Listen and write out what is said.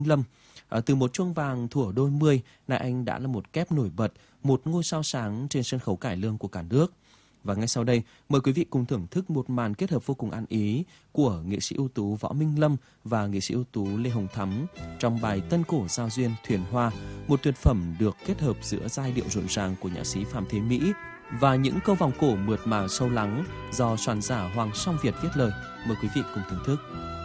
Lâm. Từ một chuông vàng thuở đôi mươi, nay anh đã là một kép nổi bật, một ngôi sao sáng trên sân khấu cải lương của cả nước. Và ngay sau đây, mời quý vị cùng thưởng thức một màn kết hợp vô cùng ăn ý của nghệ sĩ ưu tú Võ Minh Lâm và nghệ sĩ ưu tú Lê Hồng Thắm trong bài Tân cổ giao duyên Thuyền Hoa, một tuyệt phẩm được kết hợp giữa giai điệu rộn ràng của nhạc sĩ Phạm Thế Mỹ và những câu vòng cổ mượt mà sâu lắng do soạn giả Hoàng Song Việt viết lời. Mời quý vị cùng thưởng thức.